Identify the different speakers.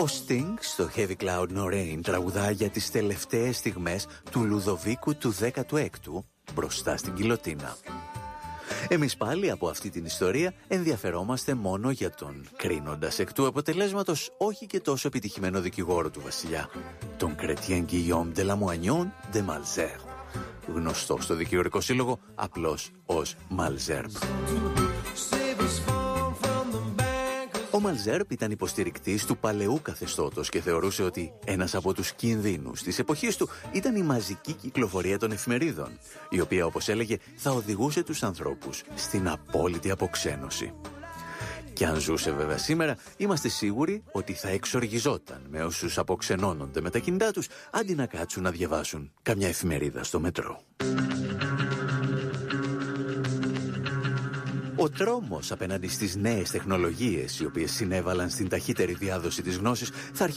Speaker 1: Ο Sting στο Heavy Cloud No Rain τραγουδά για τις τελευταίες στιγμές του Λουδοβίκου του 16ου μπροστά στην γκιλοτίνα. Εμείς πάλι από αυτή την ιστορία ενδιαφερόμαστε μόνο για τον κρίνοντας εκ του αποτελέσματος όχι και τόσο επιτυχημένο δικηγόρο του βασιλιά, τον Chrétien Guillaume de Lamoignon de Malesherbes, γνωστό στο δικηγορικό σύλλογο απλώς ως Malesherbes. Ο Malesherbes ήταν υποστηρικτής του παλαιού καθεστώτος και θεωρούσε ότι ένας από τους κινδύνους της εποχής του ήταν η μαζική κυκλοφορία των εφημερίδων, η οποία, όπως έλεγε, θα οδηγούσε τους ανθρώπους στην απόλυτη αποξένωση. Και αν ζούσε βέβαια σήμερα, είμαστε σίγουροι ότι θα εξοργιζόταν με όσους αποξενώνονται με τα κινητά τους, αντί να κάτσουν να διαβάσουν καμιά εφημερίδα στο μετρό. Ο τρόμος απέναντι στις νέες τεχνολογίες, οι οποίες συνέβαλαν στην ταχύτερη διάδοση της γνώσης, θα